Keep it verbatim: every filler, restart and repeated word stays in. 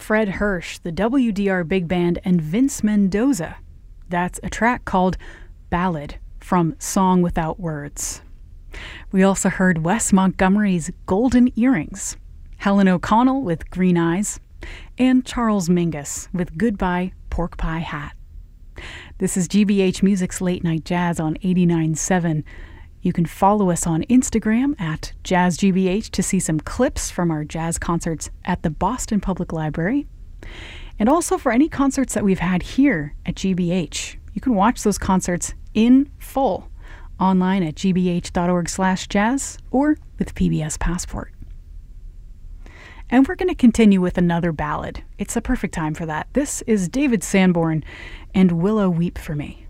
Fred Hirsch, the W D R Big Band, and Vince Mendoza. That's a track called Ballad from Song Without Words. We also heard Wes Montgomery's Golden Earrings, Helen O'Connell with Green Eyes, and Charles Mingus with Goodbye Pork Pie Hat. This is G B H Music's Late Night Jazz on eighty-nine point seven. You can follow us on Instagram at Jazz G B H to see some clips from our jazz concerts at the Boston Public Library. And also for any concerts that we've had here at G B H. You can watch those concerts in full online at g b h dot org slash jazz or with P B S Passport. And we're going to continue with another ballad. It's a perfect time for that. This is David Sanborn and Willow Weep for Me.